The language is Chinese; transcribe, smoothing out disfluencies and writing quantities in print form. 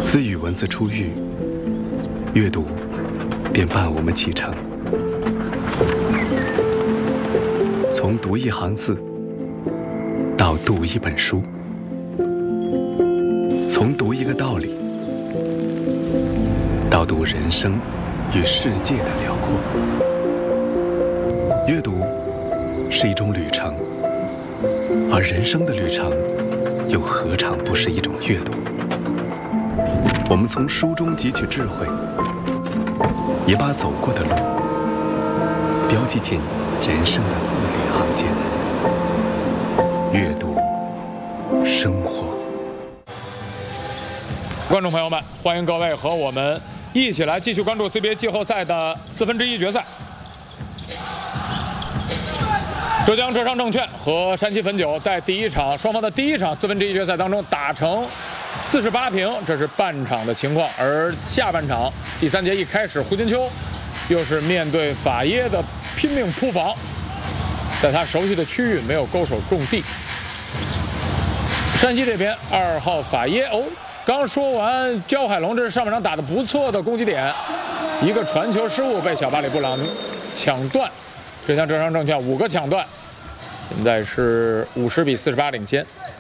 自语文字初遇，阅读便伴我们启程。从读一行字到读一本书，从读一个道理到读人生与世界的辽阔。阅读是一种旅程，而人生的旅程又何尝不是一种阅读？我们从书中汲取智慧，也把走过的路标记进人生的字里行间。阅读生活。 观众朋友们，欢迎各位和我们一起来继续关注 CBA 季后赛的1/4决赛。浙江浙商证券和山西汾酒在双方的第一场1/4决赛当中打成48平，这是半场的情况。而下半场第3节一开始，胡金秋又是面对法耶的拼命扑防，在他熟悉的区域没有勾手中地。山西这边2号法耶刚说完焦海龙，这是上半场打得不错的攻击点，一个传球失误被小巴里布朗抢断，浙江浙商证券5个抢断，现在是50比48领先。